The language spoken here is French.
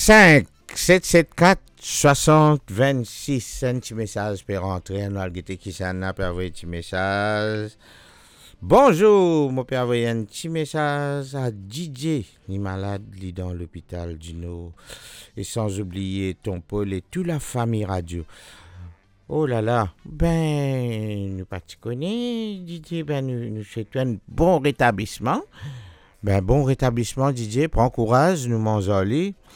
5 774 60 26. Un petit message peut rentrer. On a qui s'en a envoyer un petit message. Bonjour, mon père envoyé un petit message à DJ. Il est malade, il est dans l'hôpital du Nord. Et sans oublier ton Paul et toute la famille radio. Oh là là, ben, nous pas te connaître, DJ, ben, nous souhaitons un bon rétablissement. Ben, bon rétablissement, DJ, prends courage, nous mangeons.